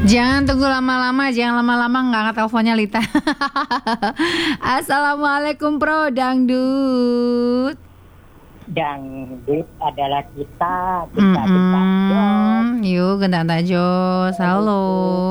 Jangan tunggu lama-lama, nggak teleponnya Lita. Assalamualaikum Pro Dangdut. Dangdut adalah kita tajo. Yuk gendang tajo. Halo.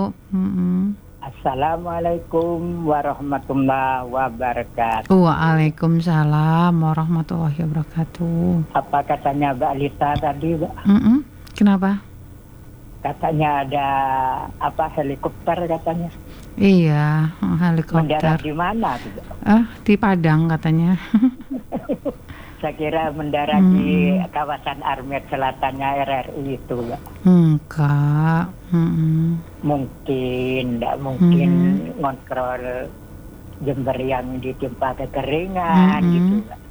Assalamualaikum warahmatullahi wabarakatuh. Waalaikumsalam warahmatullahi wabarakatuh. Apa katanya Mbak Lita tadi, Mbak? Kenapa? Katanya ada helikopter katanya. Iya, helikopter. Mendarat di mana tuh? Di Padang katanya. Saya kira mendarat di kawasan Armet Selatannya RRI itu, Mbak. Enggak. Tidak mungkin ngontrol Jember yang ditimpa kekeringan gitu, Mbak.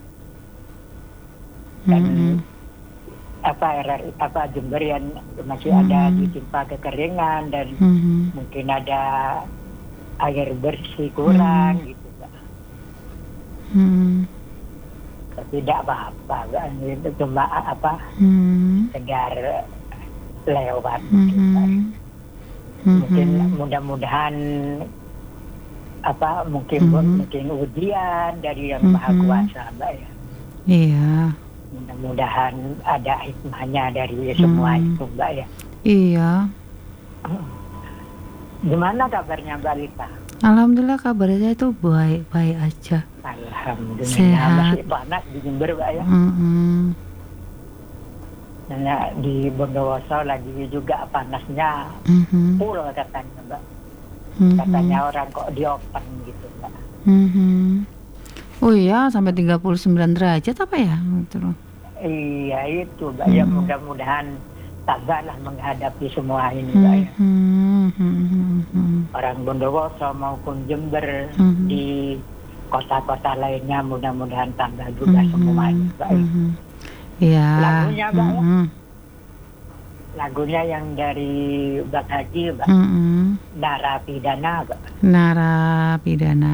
Dan RRI Jember yang masih ada ditimpa kekeringan dan mungkin ada air bersih kurang gitu, Mbak. Tidak apa-apa, itu cuma segar lewat. Mungkin mudah-mudahan mungkin ujian dari Yang Maha Kuasa, Mbak ya. Iya. Mudah-mudahan ada hikmahnya dari semua itu, Mbak ya. Iya. Gimana kabarnya Mbak Lita? Alhamdulillah kabarnya itu baik-baik aja. Alhamdulillah. Sehat. Masih panas di Jember, Mbak ya. Nah, di Bondowoso lagi juga panasnya full katanya, Mbak. Katanya orang kok di open gitu, Mbak. Oh iya, sampai 39 derajat apa ya? Iya itu, Mbak. Ya mudah-mudahan sabarlah menghadapi semua ini, Mbak ya. Orang Bondowoso maupun Jember di kota-kota lainnya mudah-mudahan tambah juga semuanya, Mbak ya. Iya. Lagunya, Mbak ya. Lagunya yang dari Mbak Haji, Mbak. Narapidana, Mbak. Narapidana.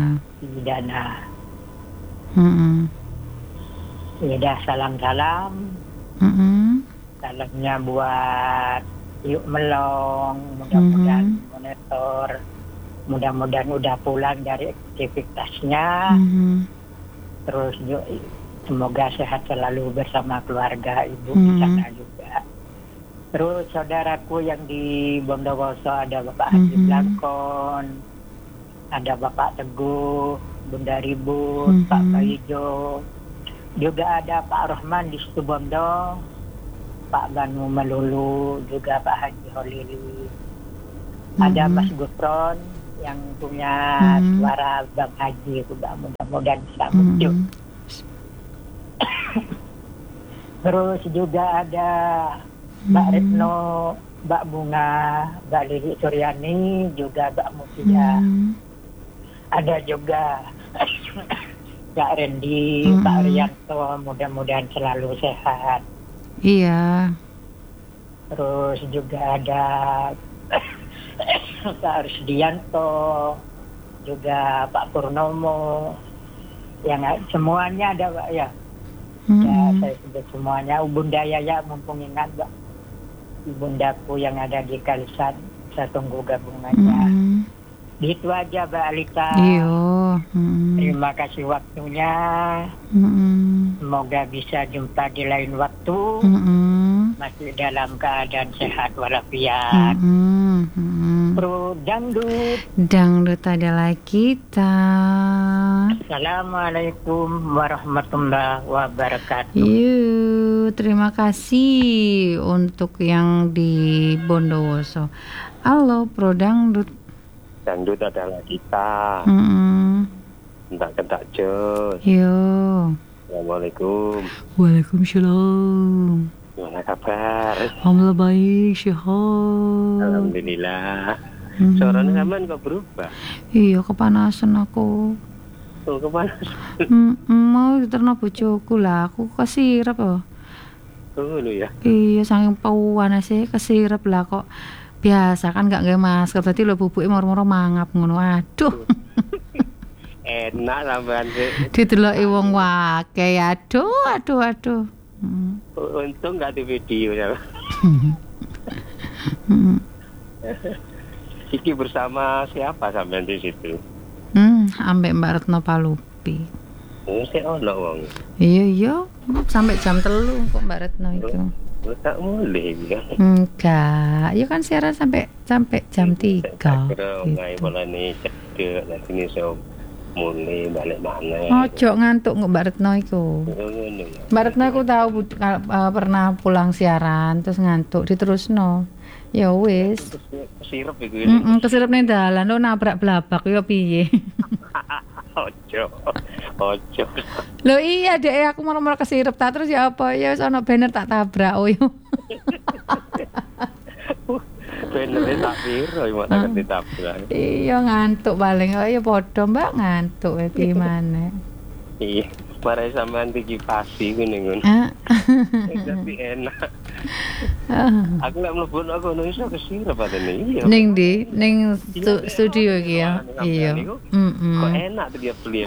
Ya, salam-salam. Salamnya buat Yuk Melong, mudah-mudahan monitor, mudah-mudahan udah pulang dari aktivitasnya. Terus semoga sehat selalu bersama keluarga ibu di sana juga. Terus saudaraku yang di Bondowoso ada Bapak Haji Blangkon, ada Bapak Teguh, Bunda Ribut, Pak Paijo, juga ada Pak Rohman di Situbondo, Pak Banu Melulu, juga Pak Haji Holili, ada Mas Gufron yang punya suara Bang Haji itu, mudah-mudahan bisa muncul. Terus juga ada Mbak Retno, Mbak Bunga, Mbak Lili Suryani, juga Mbak Mutia. Ada juga Mbak Rendi, Pak Rianto, mudah-mudahan selalu sehat. Iya. Terus juga ada Pak Rusdianto, juga Pak Purnomo, yang semuanya ada, Pak ya. Ya, saya sebut semuanya. Bunda Yaya mumpung ingat, Mbak. Bundaku yang ada di Kalisan, saya tunggu gabungannya. Gitu aja, Mbak Alita. Iya. Terima kasih waktunya. Semoga bisa jumpa di lain waktu. Masih dalam keadaan sehat walafiat. Pro Dangdut adalah kita. Assalamualaikum warahmatullahi wabarakatuh. Terima kasih untuk yang di Bondowoso. Halo Pro Dangdut. Dangdut adalah kita. Kentak jos. Assalamualaikum. Waalaikumsalam. Gimana kabar? Alhamdulillah baik, sehat. Alhamdulillah. Suaranya aman kok berubah? Iya, kepanasan aku. Oh, kepanasan. Mau diterima bojoku lah, aku kesirep loh. Oh, lu ya? Iya, saking pawanasnya kesirep lah kok. Biasa kan gak nge masker, tadi lo bubuke moro-moro mangap ngono. Aduh. Enak sampean sih. Dideloki wong wake, aduh. Untung nggak di video ya. Iki bersama siapa sampean di situ? Ambek Mbak Retno Palupi. Sik ono wong. Iya, sampai jam 3 kok Mbak Retno itu. Tak mulai ya. Enggak, ya kan siaran sampai jam 3. Kira ngai polane cedek lagi nih so mulai balik mana. Ojo ngantuk kok Mbak Retno iku. Mbak Retno aku tahu pernah pulang siaran terus ngantuk diterusno. Ya wis. Kesirep iku ya. Kesirep ning dalan lo nabrak blabak ya piye. Ojo. Loh iya dek aku mau kesirep tak terus ya apa ya wis ana banner tak tabrak oh yo. Banner tak piro yo tak ditabrak. Iya ngantuk paling oh ya padha Mbak ngantuk piye maneh. Iya, mare sampean dikipasi ngene ngono. Tapi enak. Aku lek mlebu aku ngono iso kesirep padane iya. Ning ndi? Ning studio iki ya. Iya. Kok enak tuh dia beli.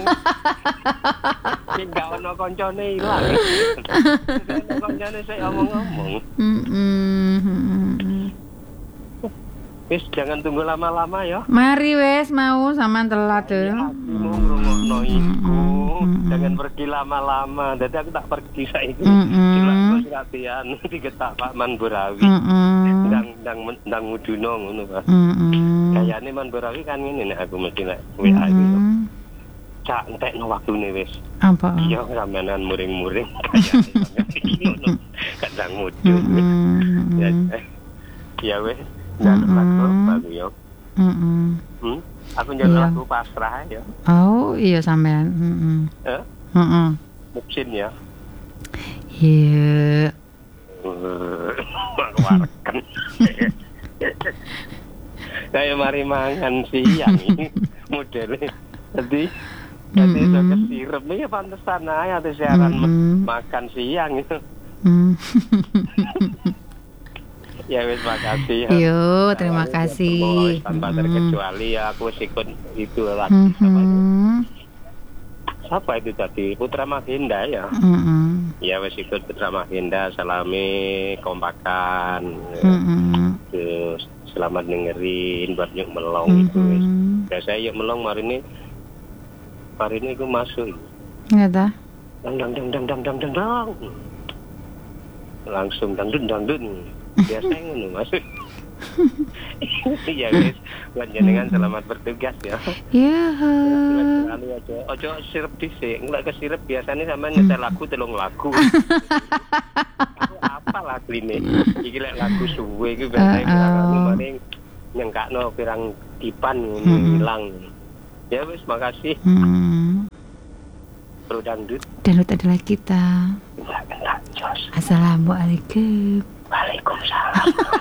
Sing gak ono koncone ilang. Koncone saya omong-omong. Wis jangan tunggu lama-lama ya. Mari wes mau sampean telat tuh. Mau ngrungokno iku. Jangan pergi lama-lama. Dadi aku tak pergi saiki. Dilakon latihan digetak Pak Man Borawi. Ndang muduno ngono, Pak. Kayane Man Borawi kan ngene nek aku mesti nek WA iki. Cak entekno waktune wis. Apa? Iya sampean muring-muring. Kayane kadang mudun. Ya wis. Jangan lagu ya. Aku jangan lagu pasrah ya. Oh iya sampean. Muksin ya. Iya. Warken. Kayak mari mangan siang ini modelnya. Jadi iso kesirep ya pantesan ae ate siaran makan siang itu. Ya wis makasih. Yo, terima kasih. Tanpa terkecuali ya aku ikut itu lagi siapa itu tadi Putra Mahinda ya. Ya wis ikut Putra Mahinda salami kompakan. Terus selamat dengerin buat yuk melong itu wis. Ya saya yuk melong hari ini aku masuk. Enggak dah. Dang. Langsung dangdut. Biasanya ngono Mas. Iya guys, panjenengan selamat bertugas ya. Iya. Ojo sirep dhisik, ngelak kesirep biasanya sampean nyetel lagu 3 lagu. Aku apa lagu ini? Iki lek lagu suwe iki biasanya maring nyengkakno pirang dipan hilang. Ya wis makasih. Pro dangdut. Dangdut adalah kita. Assalamualaikum. Waalaikumsalam.